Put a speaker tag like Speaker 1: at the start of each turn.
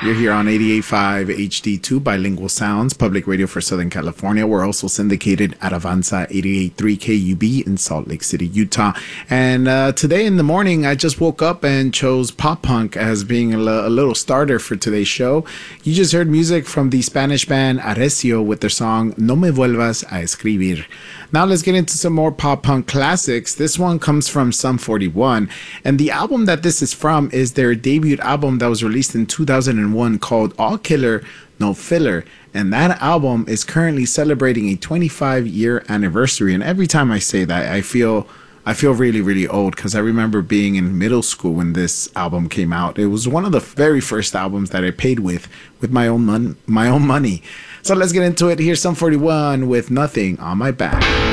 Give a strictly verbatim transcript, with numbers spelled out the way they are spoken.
Speaker 1: You're here on eighty-eight point five H D two Bilingual Sounds, public radio for Southern California. We're also syndicated at Avanza eighty-eight point three K U B in Salt Lake City, Utah. And uh, today in the morning, I just woke up and chose pop punk as being a, l- a little starter for today's show. You just heard music from the Spanish band Arrecio with their song No Me Vuelvas a Escribir. Now let's get into some more pop punk classics. This one comes from Sum forty-one, and the album that this is from is their debut album that was released in two thousand one called All Killer, No Filler. And that album is currently celebrating a twenty-five year anniversary. And every time I say that, I feel I feel really, really old, because I remember being in middle school when this album came out. It was one of the very first albums that I paid with with my own mon- my own money. So let's get into it. Here's Sum forty-one with Nothing on My Back.